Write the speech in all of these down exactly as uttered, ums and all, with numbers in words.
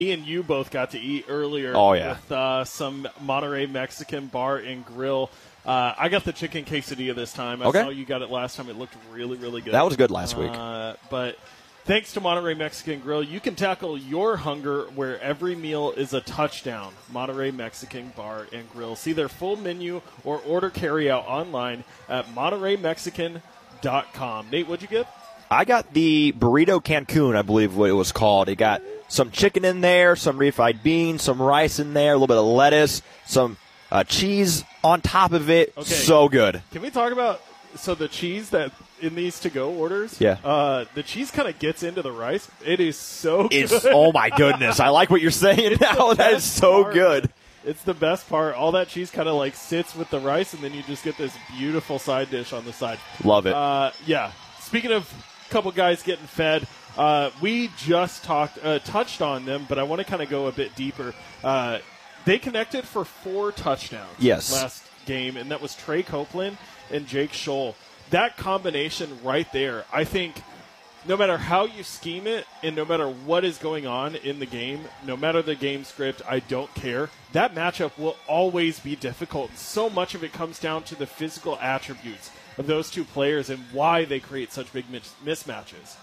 Me and you both got to eat earlier oh, yeah. with uh, some Monterey Mexican Bar and Grill. Uh, I got the chicken quesadilla this time. I okay. saw you got it last time. It looked really, really good. That was good last uh, week. But thanks to Monterey Mexican Grill, you can tackle your hunger where every meal is a touchdown. Monterey Mexican Bar and Grill. See their full menu or order carryout online at monterey mexican dot com. Nate, what'd you get? I got the Burrito Cancun, I believe what it was called. It got some chicken in there, some refried beans, some rice in there, a little bit of lettuce, some uh, cheese on top of it. Okay. So good. Can we talk about so the cheese that in these to-go orders? Yeah. Uh, the cheese kind of gets into the rice. It is so good. It's, oh, my goodness. I like what you're saying now. That is so part. good. It's the best part. All that cheese kind of like sits with the rice, and then you just get this beautiful side dish on the side. Love it. Uh, yeah. Speaking of a couple guys getting fed, uh, we just talked, uh, touched on them, but I want to kind of go a bit deeper. Uh, they connected for four touchdowns yes. last game, and that was Trey Copeland and Jake Scholl. That combination right there, I think no matter how you scheme it and no matter what is going on in the game, no matter the game script, I don't care. That matchup will always be difficult. So much of it comes down to the physical attributes of those two players and why they create such big mis- mismatches.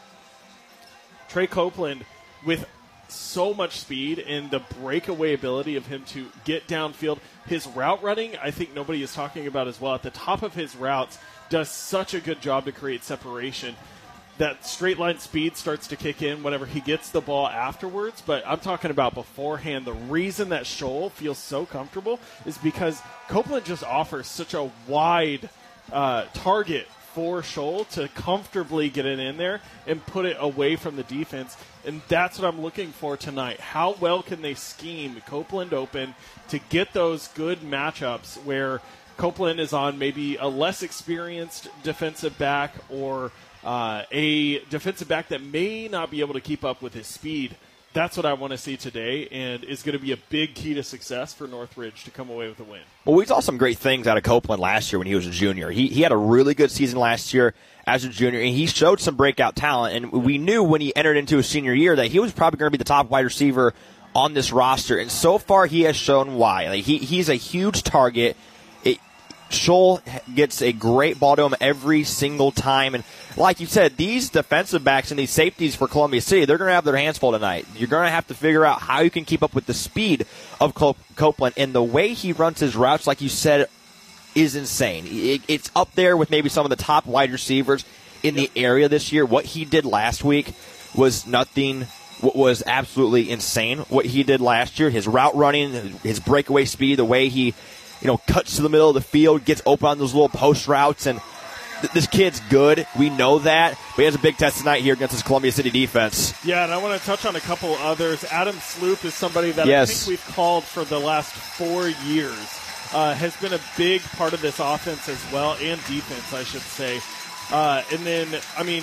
Trey Copeland, with so much speed and the breakaway ability of him to get downfield, his route running, I think nobody is talking about as well. At the top of his routes, does such a good job to create separation. That straight line speed starts to kick in whenever he gets the ball afterwards, but I'm talking about beforehand. The reason that Scholl feels so comfortable is because Copeland just offers such a wide uh, target for Scholl to comfortably get it in there and put it away from the defense, and that's what I'm looking for tonight. How well can they scheme Copeland open to get those good matchups where Copeland is on maybe a less experienced defensive back or Uh, a defensive back that may not be able to keep up with his speed. That's what I want to see today, and is going to be a big key to success for Northridge to come away with a win. Well, we saw some great things out of Copeland last year when he was a junior. He he had a really good season last year as a junior, and he showed some breakout talent. And we knew when he entered into his senior year that he was probably going to be the top wide receiver on this roster. And so far, he has shown why. Like he he's a huge target. It, Scholl gets a great ball to him every single time. And like you said, these defensive backs and these safeties for Columbia City, they're going to have their hands full tonight. You're going to have to figure out how you can keep up with the speed of Copeland. And the way he runs his routes, like you said, is insane. It, it's up there with maybe some of the top wide receivers in the area this year. What he did last week was nothing, was absolutely insane. What he did last year, his route running, his breakaway speed, the way he you know, cuts to the middle of the field, gets open on those little post routes, and th- this kid's good. We know that. But he has a big test tonight here against this Columbia City defense. Yeah, and I want to touch on a couple others. Adam Sloop is somebody that yes. I think we've called for the last four years. Uh, has been a big part of this offense as well, and defense, I should say. Uh, and then, I mean,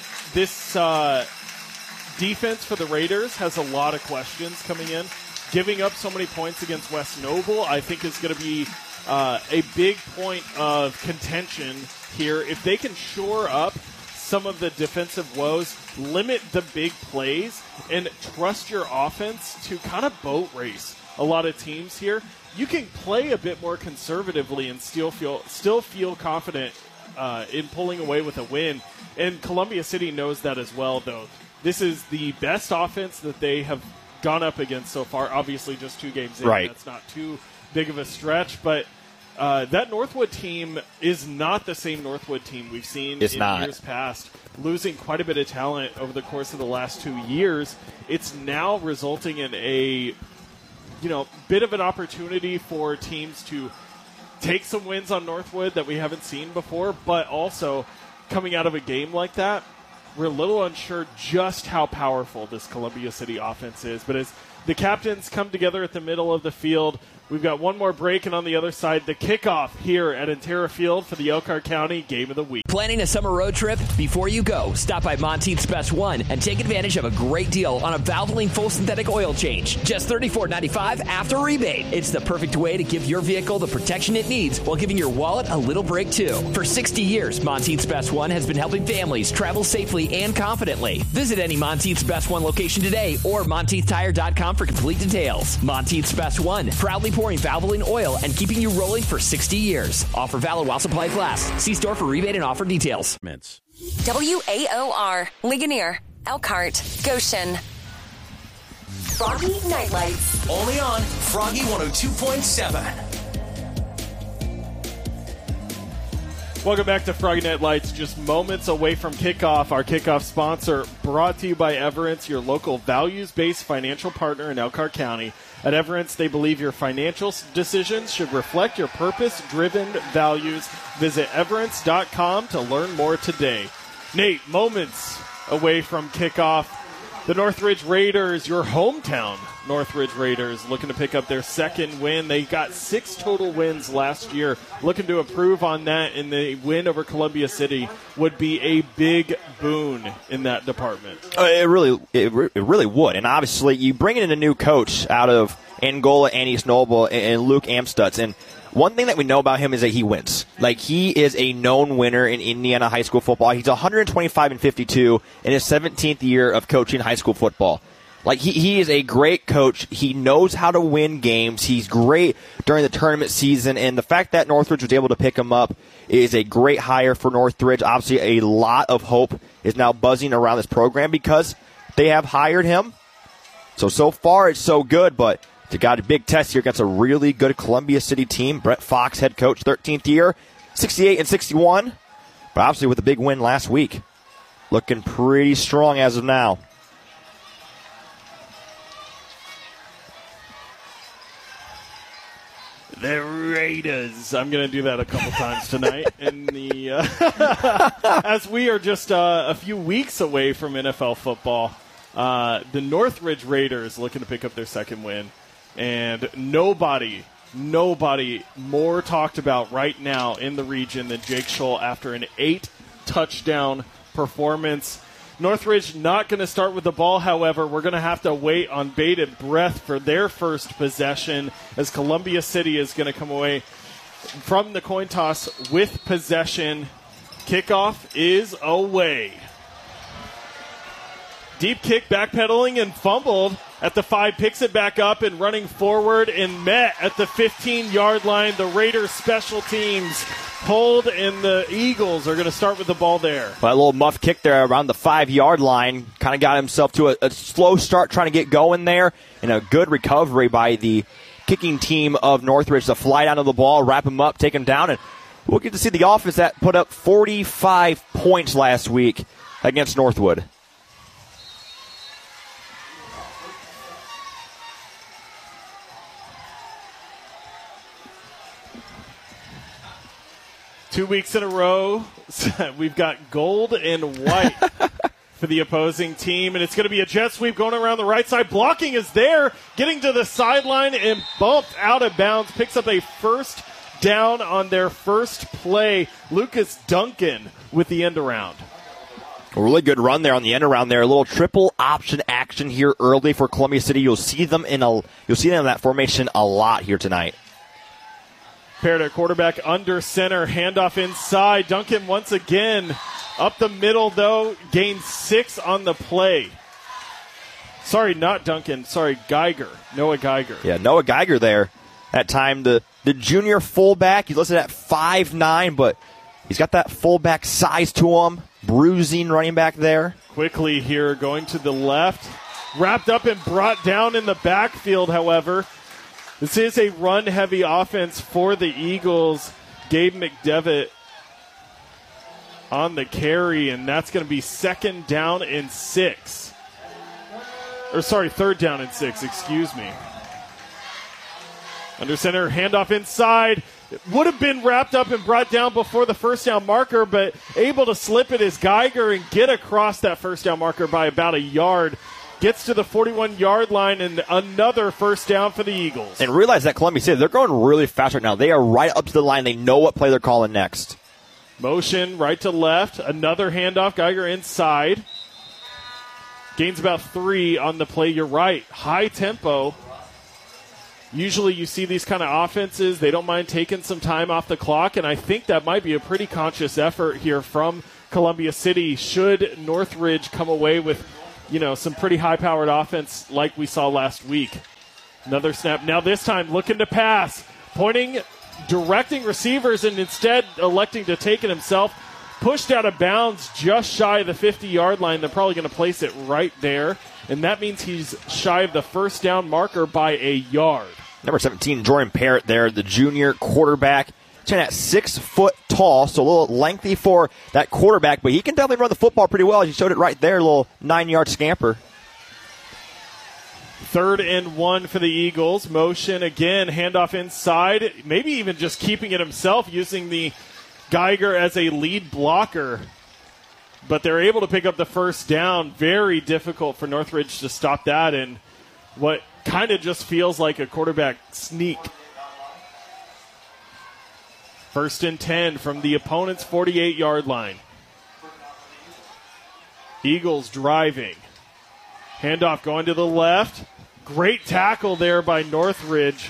this uh, defense for the Raiders has a lot of questions coming in. Giving up so many points against West Noble, I think, is going to be uh, a big point of contention here. If they can shore up some of the defensive woes, limit the big plays, and trust your offense to kind of boat race a lot of teams here, you can play a bit more conservatively and still feel still feel confident uh, in pulling away with a win. And Columbia City knows that as well, though. This is the best offense that they have gone up against so far. Obviously, just two games in. Right. That's not too big of a stretch, but uh, that Northwood team is not the same Northwood team we've seen it's in not. years past. Losing quite a bit of talent over the course of the last two years, it's now resulting in a you know bit of an opportunity for teams to take some wins on Northwood that we haven't seen before, but also coming out of a game like that, we're a little unsure just how powerful this Columbia City offense is. But as the captains come together at the middle of the field, We've got one more break, and on the other side, the kickoff here at Intera Field for the Elkhart County Game of the Week. Planning a summer road trip? Before you go, stop by Monteith's Best One and take advantage of a great deal on a Valvoline full synthetic oil change. Just thirty-four ninety-five after rebate. It's the perfect way to give your vehicle the protection it needs while giving your wallet a little break, too. For sixty years, Monteith's Best One has been helping families travel safely and confidently. Visit any Monteith's Best One location today or Monteith Tire dot com for complete details. Monteith's Best One, proudly pouring Valvoline oil and keeping you rolling for sixty years. Offer valid while supplies last. See store for rebate and offer details. W A O R, Ligonier, Elkhart, Goshen. Froggy Night Lights. Only on Froggy one oh two point seven. Welcome back to Froggy Night Lights. Just moments away from kickoff. Our kickoff sponsor brought to you by Everence, your local values-based financial partner in Elkhart County. At Everence, they believe your financial decisions should reflect your purpose-driven values. Visit everence dot com to learn more today. Nate, moments away from kickoff. The Northridge Raiders, your hometown Northridge Raiders, looking to pick up their second win. They got six total wins last year. Looking to improve on that, and the win over Columbia City would be a big boon in that department. Uh, it really, it, re- it really would. And obviously, you bring in a new coach out of Angola, Annis Noble, and, and Luke Amstutz, and one thing that we know about him is that he wins. Like, he is a known winner in Indiana high school football. He's one twenty-five and fifty-two in his seventeenth year of coaching high school football. Like, he, he is a great coach. He knows how to win games. He's great during the tournament season. And the fact that Northridge was able to pick him up is a great hire for Northridge. Obviously, a lot of hope is now buzzing around this program because they have hired him. So, so far, it's so good, but they got a big test here against a really good Columbia City team. Brett Fox, head coach, thirteenth year, sixty-eight and sixty-one. But obviously with a big win last week. Looking pretty strong as of now. The Raiders. I'm going to do that a couple times tonight. In the uh, as we are just uh, a few weeks away from N F L football, uh, the Northridge Raiders looking to pick up their second win. And nobody, nobody more talked about right now in the region than Jake Scholl after an eight-touchdown performance. Northridge not going to start with the ball, however. We're going to have to wait on bated breath for their first possession as Columbia City is going to come away from the coin toss with possession. Kickoff is away. Deep kick, backpedaling, and fumbled at the five, picks it back up and running forward and met at the fifteen-yard line. The Raiders special teams pulled, and the Eagles are going to start with the ball there. Well, a little muff kick there around the five-yard line. Kind of got himself to a, a slow start trying to get going there, and a good recovery by the kicking team of Northridge to fly down to the ball, wrap him up, take him down, and we'll get to see the offense that put up forty-five points last week against Northwood. Two weeks in a row, we've got gold and white for the opposing team, and it's going to be a jet sweep going around the right side. Blocking is there, getting to the sideline and bumped out of bounds. Picks up a first down on their first play. Lucas Duncan with the end around. A really good run there on the end around there. A little triple option action here early for Columbia City. You'll see them in a you'll see them in that formation a lot here tonight. Paired at quarterback under center, handoff inside. Duncan once again up the middle, though, gained six on the play. Sorry, not Duncan. Sorry, Geiger. Noah Geiger. Yeah, Noah Geiger there. That time, the, the junior fullback. He's listed at five nine, but he's got that fullback size to him. Bruising running back there. Quickly here, going to the left. Wrapped up and brought down in the backfield, however. This is a run-heavy offense for the Eagles. Gabe McDevitt on the carry, and that's going to be second down and six. Or, sorry, third down and six, excuse me. Under center, handoff inside. It would have been wrapped up and brought down before the first down marker, but able to slip it is Geiger and get across that first down marker by about a yard. gets to the forty-one-yard line, and another first down for the Eagles. And realize that Columbia City, they're going really fast right now. They are right up to the line. They know what play they're calling next. Motion right to left. Another handoff. Geiger inside. Gains about three on the play. You're right. High tempo. Usually you see these kind of offenses, they don't mind taking some time off the clock, and I think that might be a pretty conscious effort here from Columbia City should Northridge come away with, you know, some pretty high-powered offense like we saw last week. Another snap. Now this time looking to pass, pointing, directing receivers, and instead electing to take it himself. Pushed out of bounds just shy of the fifty-yard line. They're probably going to place it right there, and that means he's shy of the first down marker by a yard. Number seventeen, Jordan Parrott there, the junior quarterback. He's at six foot tall, so a little lengthy for that quarterback, but he can definitely run the football pretty well. He showed it right there, a little nine-yard scamper. Third and one for the Eagles. Motion again, handoff inside, maybe even just keeping it himself, using the Geiger as a lead blocker. But they're able to pick up the first down. Very difficult for Northridge to stop that, and what kind of just feels like a quarterback sneak. First and ten from the opponent's forty-eight-yard line. Eagles driving. Handoff going to the left. Great tackle there by Northridge.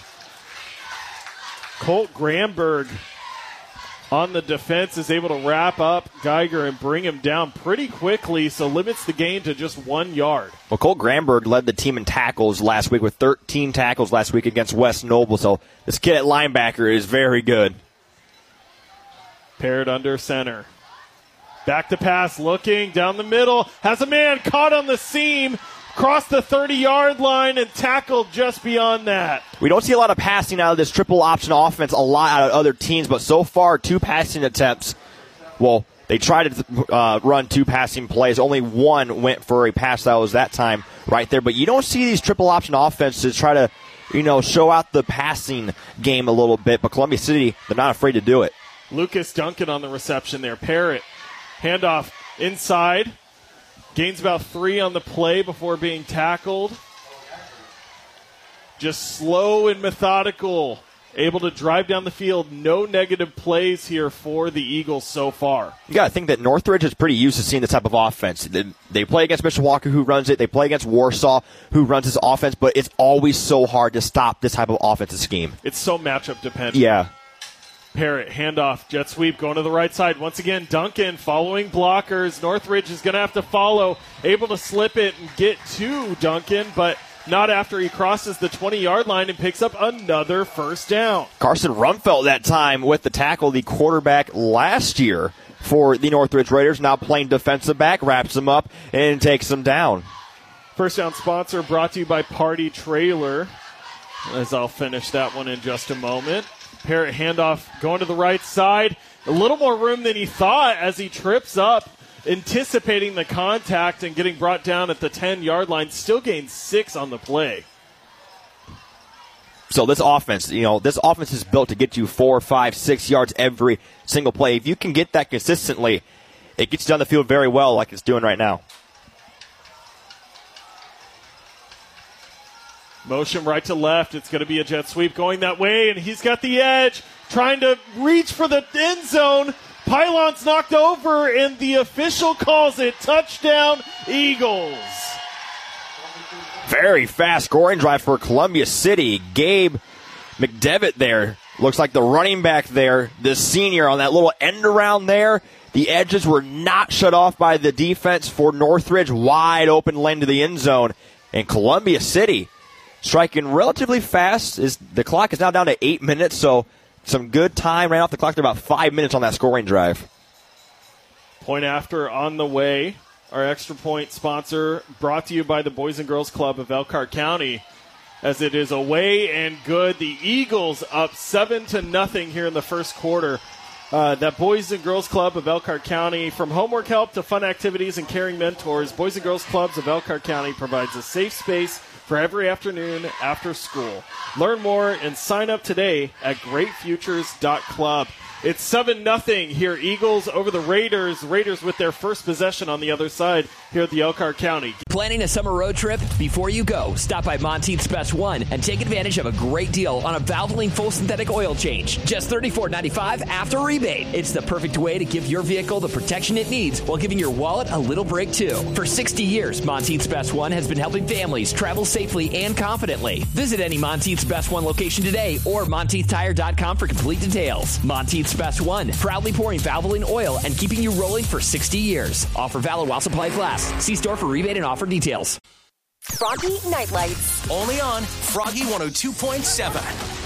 Colt Gramberg on the defense is able to wrap up Geiger and bring him down pretty quickly, so limits the gain to just one yard. Well, Colt Gramberg led the team in tackles last week with thirteen tackles last week against West Noble, so this kid at linebacker is very good. Parrott under center. Back to pass, looking down the middle. Has a man caught on the seam, crossed the thirty-yard line, and tackled just beyond that. We don't see a lot of passing out of this triple option offense, a lot out of other teams, but so far, two passing attempts. Well, they tried to uh, run two passing plays. Only one went for a pass that was that time right there. But you don't see these triple option offenses try to, you know, show out the passing game a little bit. But Columbia City, they're not afraid to do it. Lucas Duncan on the reception there. Parrott, handoff inside. Gains about three on the play before being tackled. Just slow and methodical. Able to drive down the field. No negative plays here for the Eagles so far. You got to think that Northridge is pretty used to seeing this type of offense. They, they play against Mishawaka, who runs it. They play against Warsaw, who runs this offense. But it's always so hard to stop this type of offensive scheme. It's so matchup dependent. Yeah. Parrott, handoff, jet sweep, going to the right side. Once again, Duncan following blockers. Northridge is going to have to follow. Able to slip it and get to Duncan, but not after he crosses the twenty-yard line and picks up another first down. Carson Rumfeld that time with the tackle, the quarterback last year for the Northridge Raiders, now playing defensive back, wraps him up and takes him down. First down sponsor brought to you by Party Trailer, as I'll finish that one in just a moment. Parrott handoff going to the right side. A little more room than he thought as he trips up, anticipating the contact and getting brought down at the ten-yard line. Still gains six on the play. So this offense, you know, this offense is built to get you four, five, six yards every single play. If you can get that consistently, it gets you down the field very well like it's doing right now. Motion right to left. It's going to be a jet sweep going that way, and he's got the edge, trying to reach for the end zone. Pylon's knocked over, and the official calls it touchdown, Eagles. Very fast scoring drive for Columbia City. Gabe McDevitt there. Looks like the running back there, the senior on that little end around there. The edges were not shut off by the defense for Northridge. Wide open lane to the end zone. And Columbia City striking relatively fast. Is the clock is now down to eight minutes, so some good time right off the clock. They're about five minutes on that scoring drive. Point after on the way. Our extra point sponsor brought to you by the Boys and Girls Club of Elkhart County, as it is away and good. The Eagles up seven to nothing here in the first quarter. Uh, that Boys and Girls Club of Elkhart County, from homework help to fun activities and caring mentors, Boys and Girls Clubs of Elkhart County provides a safe space for every afternoon after school. Learn more and sign up today at great futures dot club. It's seven nothing here. Eagles over the Raiders. Raiders with their first possession on the other side here at the Elkhart County. Planning a summer road trip? Before you go, stop by Monteith's Best One and take advantage of a great deal on a Valvoline full synthetic oil change. Just thirty-four ninety-five after rebate. It's the perfect way to give your vehicle the protection it needs while giving your wallet a little break too. For sixty years, Monteith's Best One has been helping families travel safely and confidently. Visit any Monteith's Best One location today or Monteith Tire dot com for complete details. Monteith's Best One, proudly pouring Valvoline oil and keeping you rolling for sixty years. Offer valid while supplies last. See store for rebate and offer details. Froggy Night Lights. Only on Froggy one oh two point seven.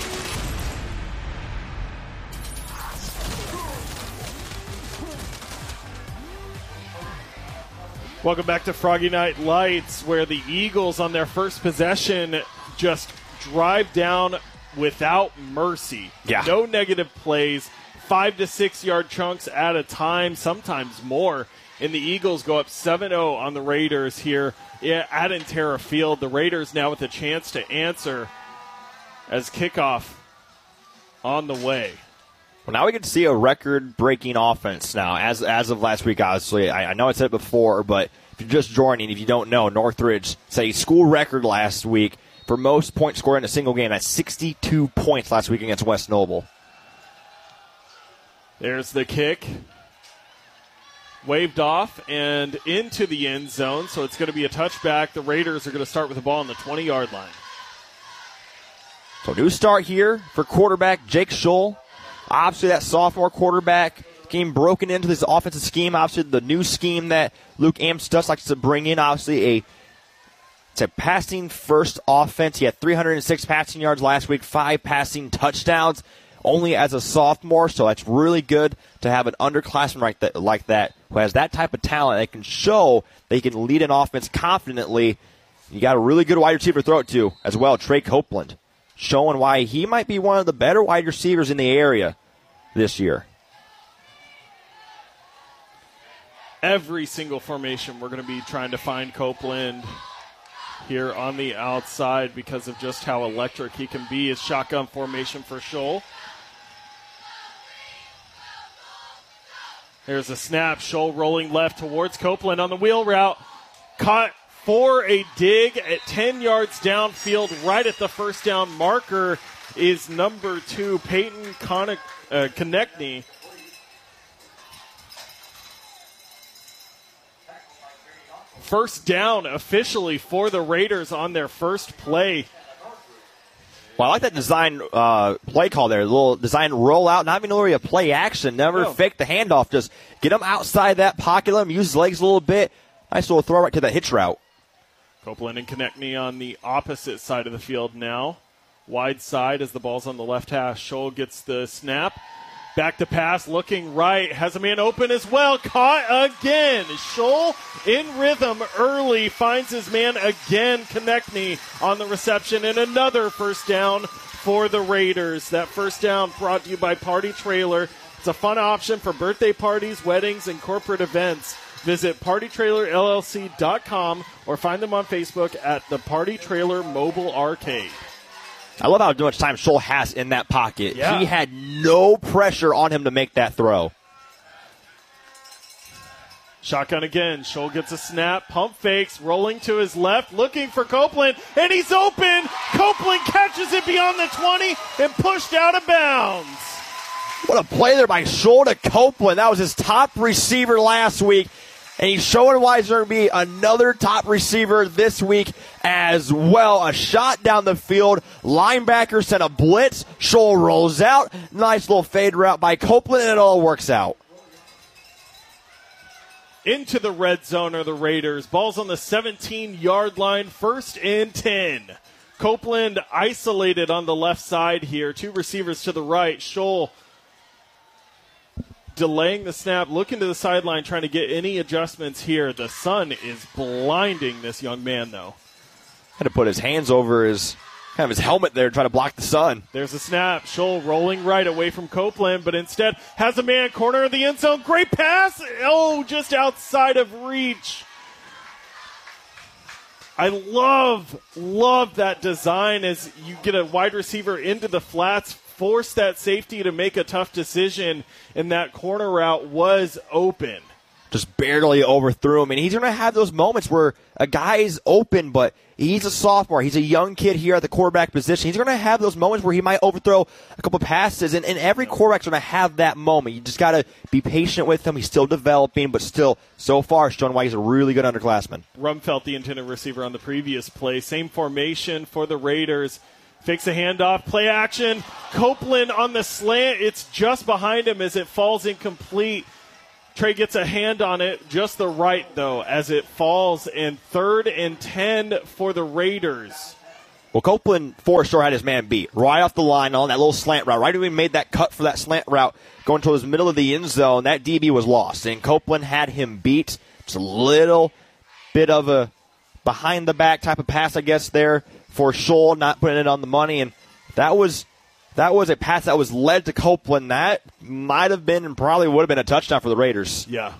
Welcome back to Froggy Night Lights, where the Eagles on their first possession just drive down without mercy. Yeah. No negative plays, five to six yard chunks at a time, sometimes more. And the Eagles go up seven oh on the Raiders here at Intera Field. The Raiders now with a chance to answer as kickoff on the way. Well, now we can see a record-breaking offense now. As as of last week, obviously, I, I know I said it before, but if you're just joining, if you don't know, Northridge set a school record last week for most points scored in a single game. That's sixty-two points last week against West Noble. There's the kick. Waved off and into the end zone, so it's going to be a touchback. The Raiders are going to start with the ball on the twenty-yard line. So new start here for quarterback Jake Scholl. Obviously, that sophomore quarterback game broken into this offensive scheme. Obviously, the new scheme that Luke Amstutz likes to bring in. Obviously, a it's a passing first offense. He had three hundred six passing yards last week, five passing touchdowns, only as a sophomore. So that's really good to have an underclassman like that, like that who has that type of talent that can show that he can lead an offense confidently. You got a really good wide receiver to throw it to as well, Trey Copeland, showing why he might be one of the better wide receivers in the area this year. Every single formation we're going to be trying to find Copeland here on the outside because of just how electric he can be. His shotgun formation for Scholl. There's a snap. Scholl rolling left towards Copeland on the wheel route. Caught for a dig at ten yards downfield, right at the first down marker, is number two, Peyton Connick, uh, Konechny. First down officially for the Raiders on their first play. Well, I like that design uh, play call there. A little design rollout, not even really a play action. Never no. fake the handoff. Just get him outside that pocket, let him use his legs a little bit. Nice little throw right to that hitch route. Copeland and Konechny on the opposite side of the field now. Wide side as the ball's on the left hash. Scholl gets the snap. Back to pass, looking right. Has a man open as well. Caught again. Scholl in rhythm early. Finds his man again. Konechny on the reception. And another first down for the Raiders. That first down brought to you by Party Trailer. It's a fun option for birthday parties, weddings, and corporate events. Visit party trailer L L C dot com or find them on Facebook at the Party Trailer Mobile Arcade. I love how much time Scholl has in that pocket. Yeah. He had no pressure on him to make that throw. Shotgun again. Scholl gets a snap. Pump fakes. Rolling to his left. Looking for Copeland. And he's open. Copeland catches it beyond the twenty and pushed out of bounds. What a play there by Scholl to Copeland. That was his top receiver last week. And he's showing why there's going to be another top receiver this week as well. A shot down the field. Linebacker sent a blitz. Scholl rolls out. Nice little fade route by Copeland, and it all works out. Into the red zone are the Raiders. Ball's on the seventeen-yard line. First and ten. Copeland isolated on the left side here. Two receivers to the right. Scholl delaying the snap, looking to the sideline, trying to get any adjustments here. The sun is blinding this young man, though. Had to put his hands over his kind of his helmet there, trying to block the sun. There's a snap. Scholl rolling right away from Copeland, but instead has a man corner of the end zone. Great pass. Oh, just outside of reach. I love, love that design as you get a wide receiver into the flats, forced that safety to make a tough decision, and that corner route was open. Just barely overthrew him. And he's going to have those moments where a guy's open, but he's a sophomore. He's a young kid here at the quarterback position. He's going to have those moments where he might overthrow a couple passes, and, and every quarterback's going to have that moment. You just got to be patient with him. He's still developing, but still, so far, showing why he's a really good underclassman. Rumfelt, the intended receiver on the previous play. Same formation for the Raiders. Fakes a handoff, play action. Copeland on the slant. It's just behind him as it falls incomplete. Trey gets a hand on it, just the right, though, as it falls, and third and ten for the Raiders. Well, Copeland, for sure, had his man beat. Right off the line on that little slant route. Right when he made that cut for that slant route, going towards the middle of the end zone, that D B was lost. And Copeland had him beat. Just a little bit of a behind-the-back type of pass, I guess, there for Scholl, not putting it on the money. And that was... That was a pass that was led to Copeland. That might have been and probably would have been a touchdown for the Raiders. Yeah.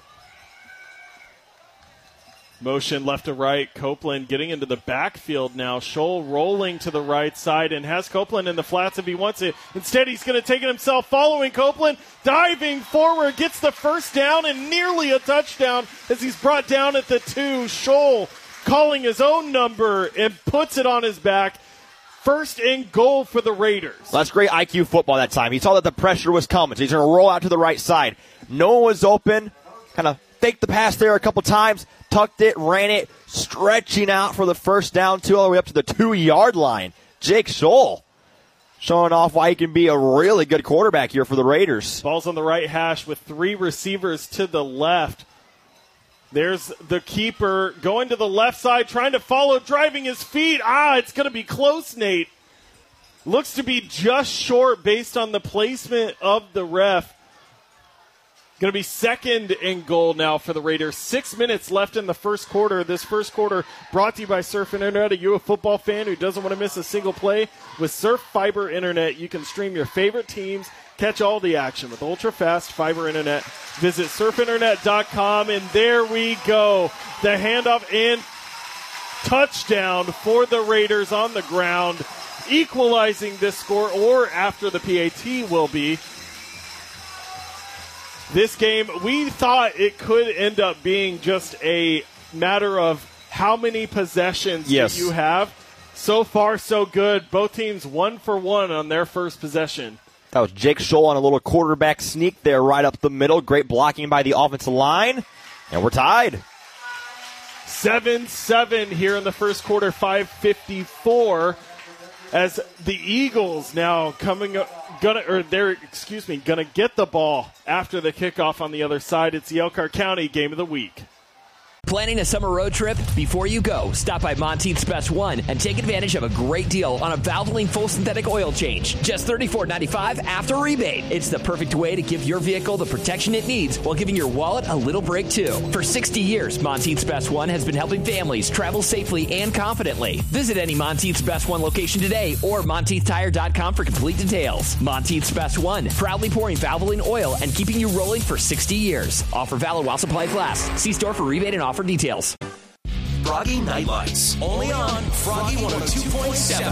Motion left to right. Copeland getting into the backfield now. Scholl rolling to the right side and has Copeland in the flats if he wants it. Instead, he's going to take it himself, following Copeland, diving forward, gets the first down and nearly a touchdown as he's brought down at the two. Scholl calling his own number and puts it on his back. First and goal for the Raiders. Well, that's great I Q football that time. He saw that the pressure was coming, so he's going to roll out to the right side. No one was open. Kind of faked the pass there a couple times, tucked it, ran it, stretching out for the first down, two all the way up to the two-yard line. Jake Scholl showing off why he can be a really good quarterback here for the Raiders. Ball's on the right hash with three receivers to the left. There's the keeper going to the left side, trying to follow, driving his feet. Ah, it's going to be close, Nate. Looks to be just short based on the placement of the ref. Going to be second and goal now for the Raiders. Six minutes left in the first quarter. This first quarter brought to you by Surf Internet. Are you a football fan who doesn't want to miss a single play? With Surf Fiber Internet, you can stream your favorite teams, catch all the action with ultra-fast fiber internet. Visit surf internet dot com, and there we go. The handoff and touchdown for the Raiders on the ground, equalizing this score, or after the P A T will be. This game, we thought it could end up being just a matter of how many possessions yes. do you have. So far, so good. Both teams one for one on their first possession. That was Jake Scholl on a little quarterback sneak there right up the middle. Great blocking by the offensive line. And we're tied. seven seven here in the first quarter, five fifty-four. As the Eagles now coming up, gonna, or they're, excuse me, gonna get the ball after the kickoff on the other side. It's the Elkhart County Game of the Week. Planning a summer road trip? Before you go, stop by Monteith's Best One and take advantage of a great deal on a Valvoline full synthetic oil change. Just thirty-four ninety-five after rebate. It's the perfect way to give your vehicle the protection it needs while giving your wallet a little break too. For sixty years, Monteith's Best One has been helping families travel safely and confidently. Visit any Monteith's Best One location today or monteith tire dot com for complete details. Monteith's Best One, proudly pouring Valvoline oil and keeping you rolling for sixty years. Offer valid while supplies last. See store for rebate and offer details. Froggy Night Lights, only on Froggy one oh two point seven.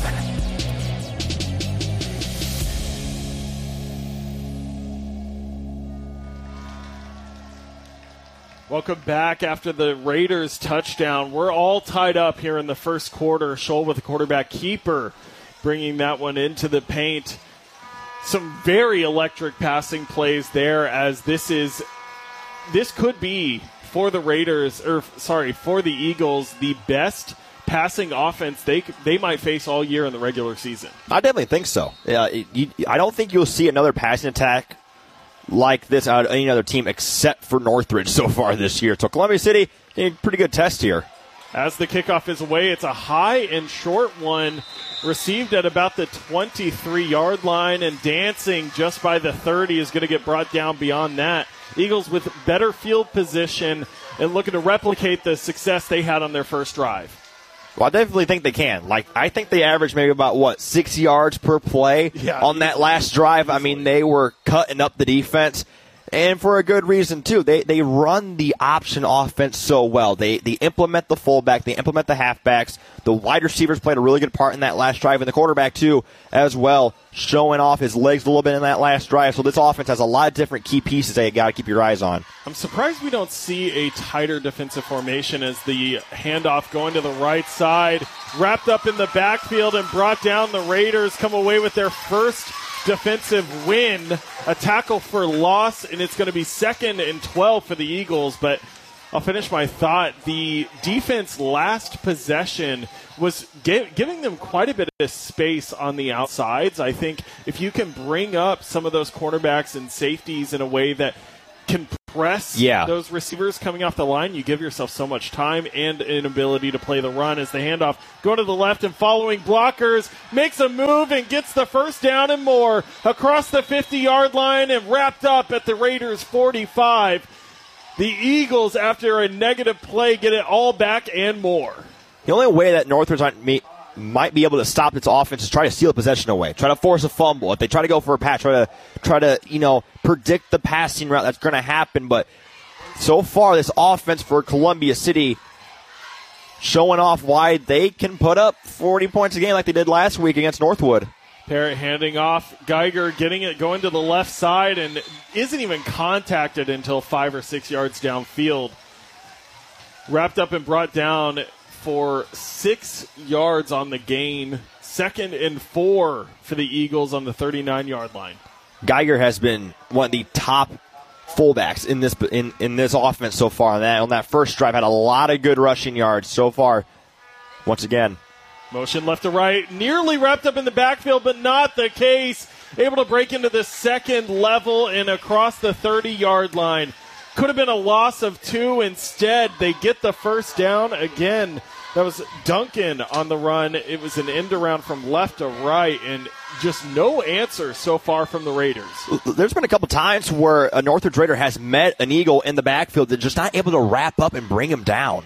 Welcome back after the Raiders touchdown. We're all tied up here in the first quarter. Scholl with the quarterback keeper bringing that one into the paint. Some very electric passing plays there, as this is this could be for the Raiders, or sorry, for the Eagles, the best passing offense they they might face all year in the regular season. I definitely think so. Uh, you, I don't think you'll see another passing attack like this out of any other team except for Northridge so far this year. So Columbia City, a pretty good test here. As the kickoff is away, it's a high and short one received at about the twenty-three-yard line, and dancing just by the thirty is going to get brought down beyond that. Eagles with better field position and looking to replicate the success they had on their first drive. Well, I definitely think they can. Like, I think they averaged maybe about, what, six yards per play yeah, on that last drive. I mean, they were cutting up the defense. And for a good reason, too. They they run the option offense so well. They they implement the fullback. They implement the halfbacks. The wide receivers played a really good part in that last drive. And the quarterback, too, as well, showing off his legs a little bit in that last drive. So this offense has a lot of different key pieces that you got to keep your eyes on. I'm surprised we don't see a tighter defensive formation as the handoff going to the right side. Wrapped up in the backfield and brought down. The Raiders come away with their first defensive win, a tackle for loss, and it's going to be second and twelve for the Eagles. But I'll finish my thought. The defense last possession was gi- giving them quite a bit of space on the outsides. I think if you can bring up some of those cornerbacks and safeties in a way that can press yeah. those receivers coming off the line, you give yourself so much time and an ability to play the run as the handoff going to the left and following blockers, makes a move and gets the first down and more across the fifty-yard line and wrapped up at the Raiders' forty-five. The Eagles, after a negative play, get it all back and more. The only way that Northridge might be, might be able to stop its offense is try to steal possession away, try to force a fumble. If they try to go for a pass, try to try to you know predict the passing route that's going to happen. But so far, this offense for Columbia City showing off why they can put up forty points a game like they did last week against Northwood. Parrott handing off. Geiger getting it going to the left side and isn't even contacted until five or six yards downfield. Wrapped up and brought down for six yards on the gain. Second and four for the Eagles on the thirty-nine-yard line. Geiger has been one of the top fullbacks in this in, in this offense so far. On that on that first drive, had a lot of good rushing yards so far. Once again, motion left to right, nearly wrapped up in the backfield, but not the case. Able to break into the second level and across the thirty-yard line. Could have been a loss of two. Instead, they get the first down again. That was Duncan on the run. It was an end around from left to right, and just no answer so far from the Raiders. There's been a couple times where a Northridge Raider has met an Eagle in the backfield that's just not able to wrap up and bring him down.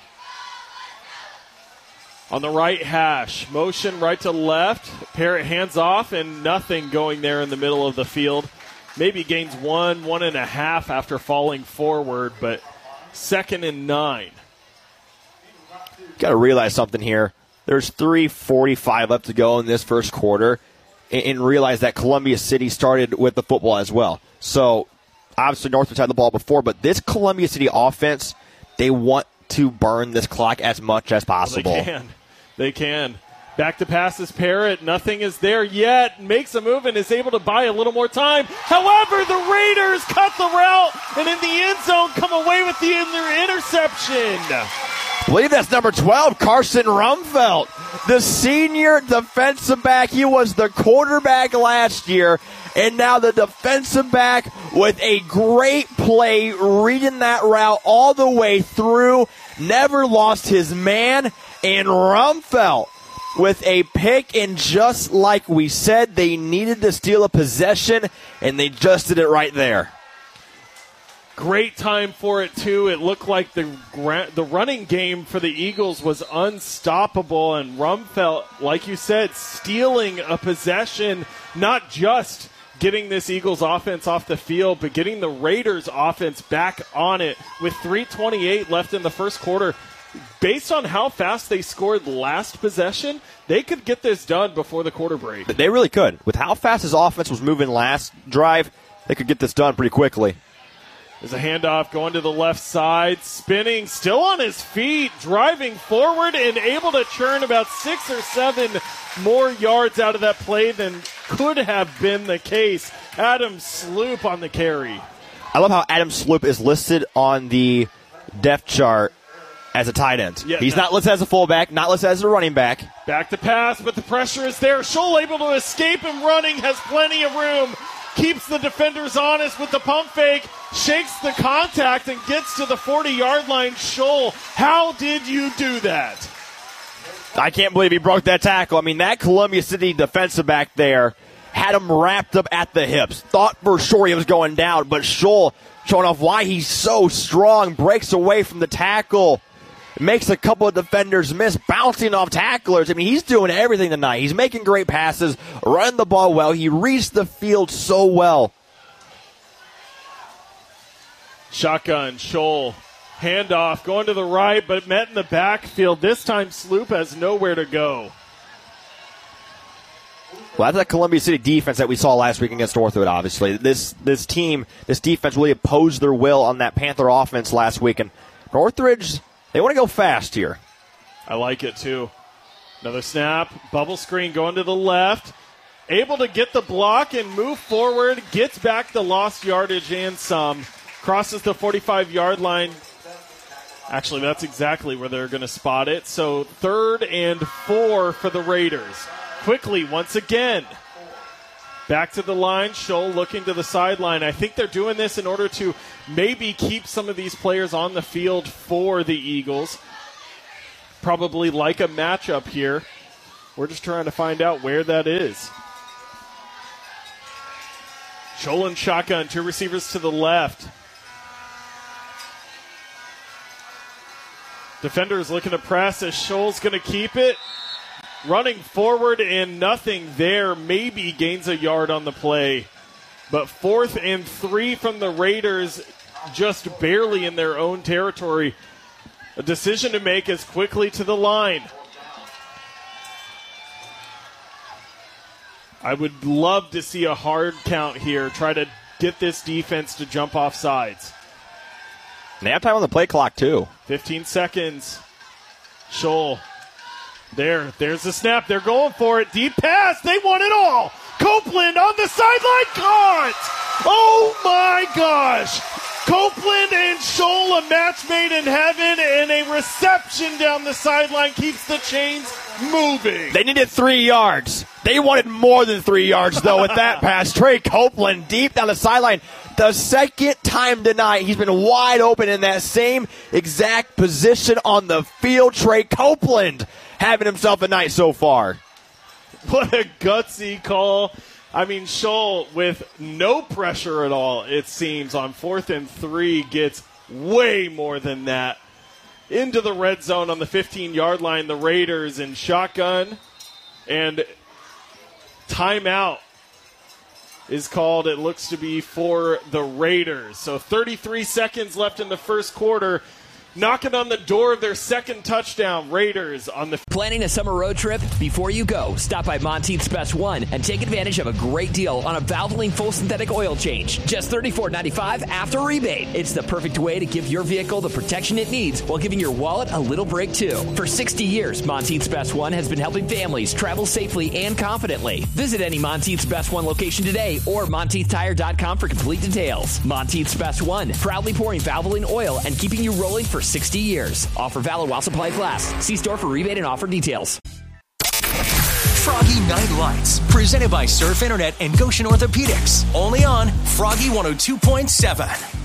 On the right hash, motion right to left. Parrott hands off, and nothing going there in the middle of the field. Maybe gains one, one and a half after falling forward, but second and nine. Got to realize something here. There's three forty-five left to go in this first quarter, and, and realize that Columbia City started with the football as well. So, obviously, Northridge had the ball before, but this Columbia City offense, they want to burn this clock as much as possible. Well, they can. They can. Back to passes, Parrott. Nothing is there yet. Makes a move and is able to buy a little more time. However, the Raiders cut the route and in the end zone come away with the interception. I believe that's number twelve, Carson Rumfelt, the senior defensive back. He was the quarterback last year, and now the defensive back with a great play, reading that route all the way through, never lost his man, and Rumfelt with a pick, and just like we said, they needed to steal a possession, and they just did it right there. Great time for it, too. It looked like the the running game for the Eagles was unstoppable, and Rumfelt, like you said, stealing a possession, not just getting this Eagles offense off the field, but getting the Raiders offense back on it with three twenty-eight left in the first quarter. Based on how fast they scored last possession, they could get this done before the quarter break. They really could. With how fast his offense was moving last drive, they could get this done pretty quickly. There's a handoff going to the left side, spinning, still on his feet, driving forward and able to churn about six or seven more yards out of that play than could have been the case. Adam Sloop on the carry. I love how Adam Sloop is listed on the depth chart as a tight end. Yeah, He's no. not listed as a fullback, not listed as a running back. Back to pass, but the pressure is there. Scholl able to escape and running, has plenty of room. Keeps the defenders honest with the pump fake, shakes the contact, and gets to the forty-yard line. Scholl, how did you do that? I can't believe he broke that tackle. I mean, that Columbia City defensive back there had him wrapped up at the hips. Thought for sure he was going down, but Scholl, showing off why he's so strong, breaks away from the tackle. Makes a couple of defenders miss, bouncing off tacklers. I mean, he's doing everything tonight. He's making great passes, running the ball well. He reads the field so well. Shotgun, Scholl, handoff, going to the right, but met in the backfield. This time Sloop has nowhere to go. Well, that's that Columbia City defense that we saw last week against Northwood, obviously. This this team, this defense really opposed their will on that Panther offense last week. And Northridge, they want to go fast here. I like it, too. Another snap, bubble screen going to the left. Able to get the block and move forward, gets back the lost yardage and some. Crosses the forty-five-yard line. Actually, that's exactly where they're going to spot it. So third and four for the Raiders. Quickly, once again, back to the line. Scholl looking to the sideline. I think they're doing this in order to maybe keep some of these players on the field for the Eagles. Probably like a matchup here. We're just trying to find out where that is. Scholl and shotgun, two receivers to the left. Defenders looking to press as Scholl's going to keep it. Running forward and nothing there. Maybe gains a yard on the play. But fourth and three from the Raiders, just barely in their own territory. A decision to make is quickly to the line. I would love to see a hard count here. Try to get this defense to jump off sides. And they have time on the play clock, too. fifteen seconds. Scholl. There, there's the snap. They're going for it. Deep pass. They want it all. Copeland on the sideline. Caught. Oh, my gosh. Copeland and Scholl, a match made in heaven, and a reception down the sideline keeps the chains moving. They needed three yards. They wanted more than three yards, though, with that pass. Trey Copeland deep down the sideline. The second time tonight, he's been wide open in that same exact position on the field. Trey Copeland having himself a night so far. What a gutsy call. I mean, Scholl, with no pressure at all, it seems, on fourth and three, gets way more than that. Into the red zone on the fifteen-yard line, the Raiders in shotgun. And timeout is called, it looks to be, for the Raiders. So thirty-three seconds left in the first quarter. Knocking on the door of their second touchdown, Raiders on the... Planning a summer road trip? Before you go, stop by Monteith's Best One and take advantage of a great deal on a Valvoline full synthetic oil change. Just thirty-four ninety-five after rebate. It's the perfect way to give your vehicle the protection it needs while giving your wallet a little break, too. For sixty years, Monteith's Best One has been helping families travel safely and confidently. Visit any Monteith's Best One location today or Monteith Tire dot com for complete details. Monteith's Best One, proudly pouring Valvoline oil and keeping you rolling for sixty years. Offer valid while supplies last. See store for rebate and offer details. Froggy Night Lights, presented by Surf Internet and Goshen Orthopedics. Only on Froggy one oh two point seven.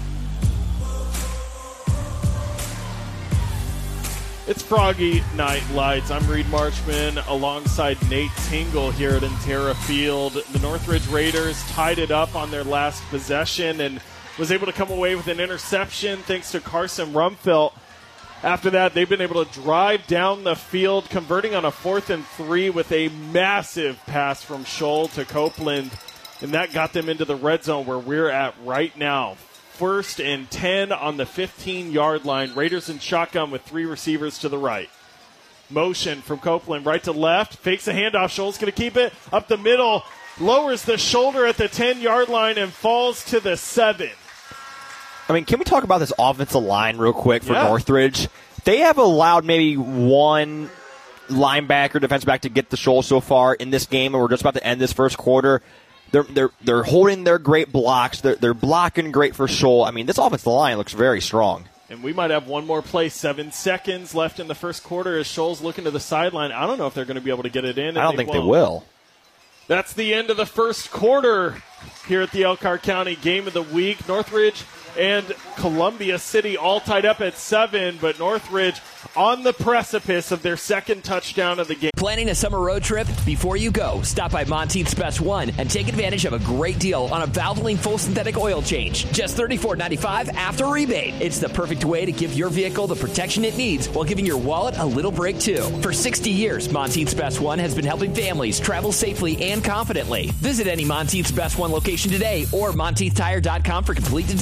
It's Froggy Night Lights. I'm Reed Marchman alongside Nate Tingle here at Intera Field. The Northridge Raiders tied it up on their last possession and was able to come away with an interception thanks to Carson Rumfelt. After that, they've been able to drive down the field, converting on a fourth and three with a massive pass from Scholl to Copeland. And that got them into the red zone where we're at right now. First and ten on the fifteen-yard line. Raiders in shotgun with three receivers to the right. Motion from Copeland right to left. Fakes a handoff. Scholl's going to keep it up the middle. Lowers the shoulder at the ten-yard line and falls to the seven. I mean, can we talk about this offensive line real quick for yeah. Northridge? They have allowed maybe one linebacker, defense back to get the Scholl so far in this game, and we're just about to end this first quarter. They're they're they're holding their great blocks. They're they're blocking great for Scholl. I mean, this offensive line looks very strong. And we might have one more play. Seven seconds left in the first quarter as Scholl's looking to the sideline. I don't know if they're going to be able to get it in. I don't they think won't. they will. That's the end of the first quarter here at the Elkhart County Game of the Week. Northridge and Columbia City all tied up at seven, but Northridge on the precipice of their second touchdown of the game. Planning a summer road trip? Before you go, stop by Monteith's Best One and take advantage of a great deal on a Valvoline full synthetic oil change. Just thirty-four ninety-five after rebate. It's the perfect way to give your vehicle the protection it needs while giving your wallet a little break, too. For sixty years, Monteith's Best One has been helping families travel safely and confidently. Visit any Monteith's Best One location today or Monteith Tire dot com for complete details.